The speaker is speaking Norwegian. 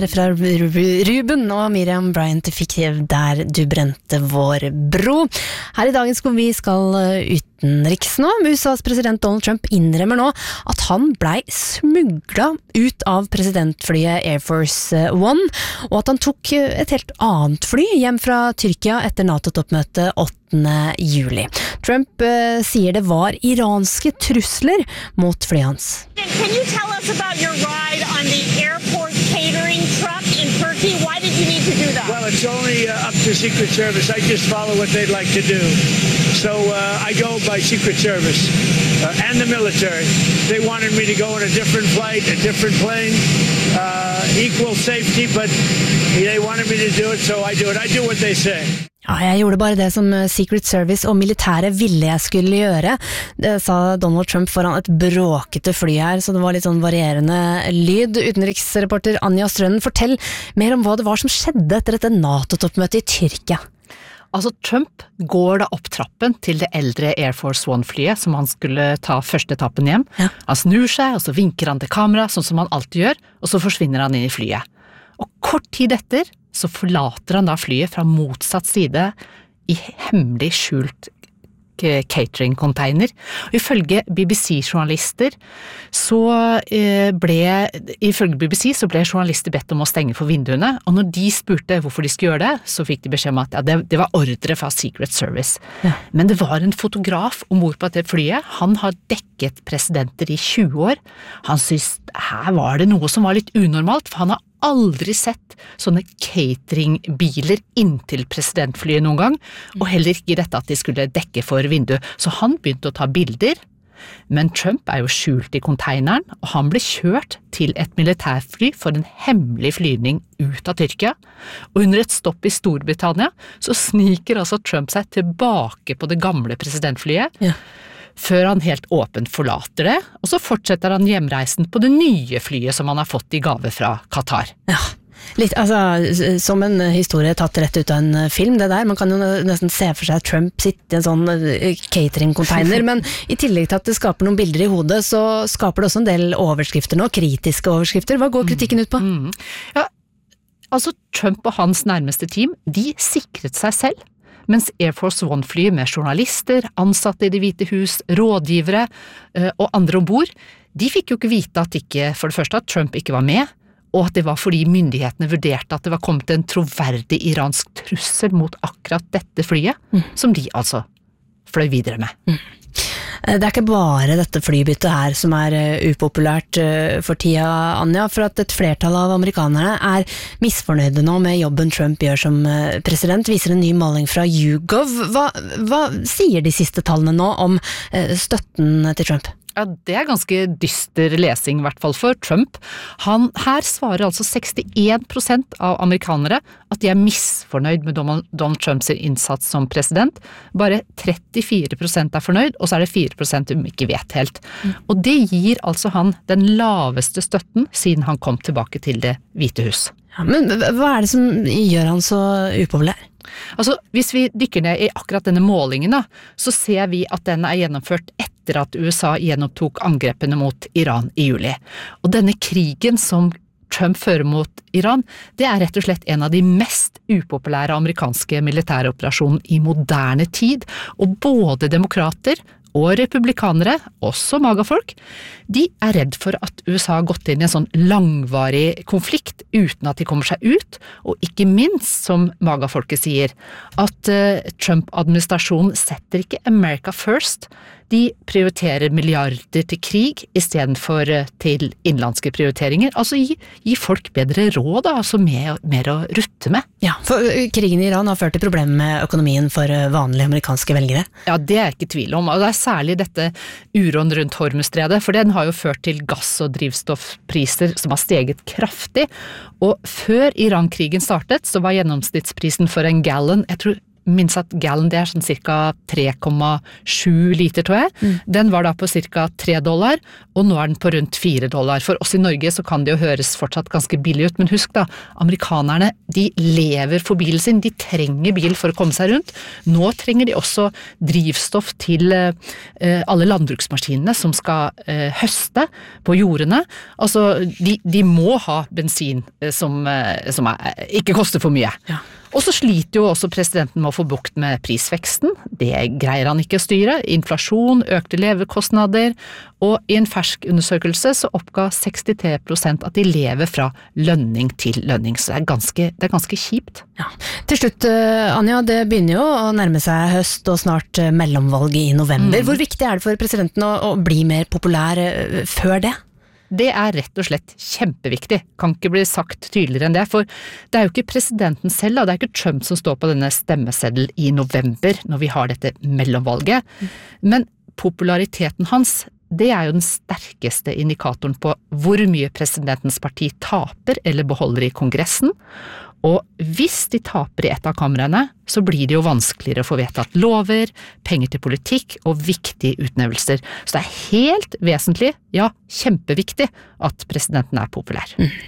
Fra Ruben og Miriam Bryant fikk Der du brente vår bro. Her i dagens Hvor vi skal utenriks nå. USAs president Donald Trump innrømmer nå at han blei smuglet ut av presidentflyet Air Force One, og at han tok et helt annet fly hjem fra Tyrkia etter NATO-toppmøtet 8. juli. Trump sier det var iranske trusler mot flyet hans. Can you tell us about your ride on the airport catering truck in Turkey? Why did you need to do that? Well, it's only up to Secret Service. I just follow what they'd like to do. So I go by Secret Service and the military. They wanted me to go on a different flight, a different plane, equal safety, but they wanted me to do it, so I do it. I do what they say. Ja, jeg gjorde bare det som Secret Service og militæret ville jeg skulle gjøre, det sa Donald Trump foran et bråkete fly her, så det var litt sånn varierende lyd. Utenriksreporter Anja Strønen, fortell mer om hva det var som skjedde etter dette NATO-toppmøtet i Tyrkia. Altså, Trump går da opp trappen til det eldre Air Force One-flyet som han skulle ta første etappen hjem. Ja. Han snur seg, og så vinker han til kamera, sånn som han alltid gjør, og så forsvinner han inn i flyet. Og kort tid etter så forlater han da flyet fra motsatt side i hemmelig skjult catering-container. Og ifølge BBC-journalister så ble journalister bedt om å stenge for vinduene, og når de spurte hvorfor de skulle gjøre det, så fikk de beskjed om at ja, det var ordre fra Secret Service. Ja. Men det var en fotograf ombord på dette flyet. Han har dekket presidenter i 20 år. Han synes her var det noe som var litt unormalt, for han har aldri sett sånne cateringbiler inntil presidentflyet noen gang, og heller ikke dette at de skulle dekke for vinduet. Så han begynte å ta bilder, men Trump jo skjult i konteineren, og han ble kjørt til et militærfly for en hemmelig flyvning ut av Tyrkia. Og under et stopp i Storbritannia, så sniker altså Trump seg tilbake på det gamle presidentflyet, før han helt åpent forlater det, og så fortsetter han hjemreisen på det nye flyet som han har fått i gave fra Qatar. Ja, litt, altså, som en historie tatt rett ut av en film, det der. Man kan jo nesten se for seg Trump sitte i en sånn catering-container, men i tillegg til at det skaper noen bilder i hodet, så skaper det også en del overskrifter nå, kritiske overskrifter. Hva går kritikken ut på? Ja, altså Trump og hans nærmeste team, de sikret seg selv, mens Air Force One-fly med journalister, ansatte i Det hvite hus, rådgivere og andre ombord, de fikk jo ikke vite at for det første at Trump ikke var med, og at det var fordi myndighetene vurderte at det var kommet en troverdig iransk trussel mot akkurat dette flyet, som de altså fløy videre med. Det ikke bare dette flybyttet her som upopulært for tida, Anja, for at et flertall av amerikanerne misfornøyde nå med jobben Trump gjør som president, viser en ny måling fra YouGov. Hva sier de siste tallene nå om støtten til Trump? Ja, det ganske dyster lesing, I hvert fall for Trump. Her svarer altså 61% av amerikanere at de misfornøyd med Donald Trumps innsats som president. Bare 34% fornøyd, og så det 4% som ikke vet helt. Og det gir altså han den laveste støtten siden han kom tilbake til Det hvite hus. Ja, men hva det som gjør han så upopulær? Altså, hvis vi dykker ned I akkurat denne målingen da, så ser vi at den gjennomført etter at USA gjenopptok angrepene mot Iran I juli. Og denne krigen som Trump fører mot Iran, det rett og slett en av de mest upopulære amerikanske militære operasjoner I moderne tid, og både demokrater og republikanere, også magafolk, de redd for at USA har gått inn I en sånn langvarig konflikt uten at de kommer seg ut, og ikke minst, som magafolket sier, at Trump-administrasjonen setter ikke America first, de prioriterer milliarder til krig I stedet for til innenlandske prioriteringer, altså gi folk bedre råd, altså mer å rutte med. Ja, for krigen I Iran har ført til problemer med økonomien for vanlige amerikanske velgere. Ja, det ikke tvil om, og det særlig dette uroen rundt Hormuzstredet, for den har jo ført til gass- og drivstoffpriser som har steget kraftig, og før Iran-krigen startet, så var gjennomsnittsprisen for en gallon, jeg tror minst at gallon det sånn cirka 3,7 liter, tror jeg. Den var da på cirka $3, og nå den på rundt $4. For oss I Norge så kan det jo høres fortsatt ganske billig ut, men husk da, amerikanerne, de lever for bilen sin, de trenger bil for å komme seg rundt. Nå trenger de også drivstoff til alle landbruksmaskinene som skal høste på jordene. Altså, de må ha bensin som ikke koster for mye. Ja. Og så sliter jo også presidenten med å få bukt med prisveksten. Det greier han ikke å styre. Inflasjon, økte levekostnader, og i en fersk undersøkelse så oppga 63% at de lever fra lønning til lønning. Så det er ganske kjipt. Ja. Til slutt, Anja, det begynner jo å nærme seg høst og snart mellomvalget i november. Hvor viktig er det for presidenten å bli mer populær før det? Det er rett og slett kjempeviktig, kan ikke bli sagt tydeligere enn det, for det er jo ikke presidenten selv, det er ikke Trump som står på denne stemmeseddel i november når vi har dette mellomvalget, men populariteten hans, det er jo den sterkeste indikatoren på hvor mye presidentens parti taper eller beholder i kongressen, og hvis de taper i et av kamrene, så blir det jo vanskeligere å få vedtatt lover, penger til politikk og viktige utnevnelser. Så det er helt vesentlig, ja, kjempeviktig at presidenten er populær.